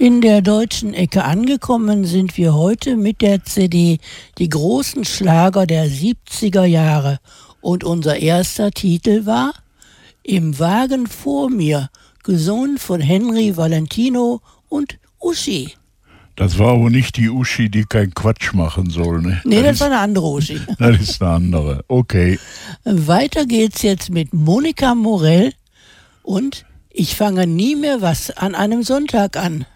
In der deutschen Ecke angekommen sind wir heute mit der CD Die großen Schlager der 70er Jahre. Und unser erster Titel war Im Wagen vor mir, gesungen von Henry Valentino und Uschi. Das war aber nicht die Uschi, die keinen Quatsch machen soll, ne? Nee, das war eine andere Uschi. Das ist eine andere, okay. Weiter geht's jetzt mit Monika Morell und Ich fange nie mehr was an einem Sonntag an.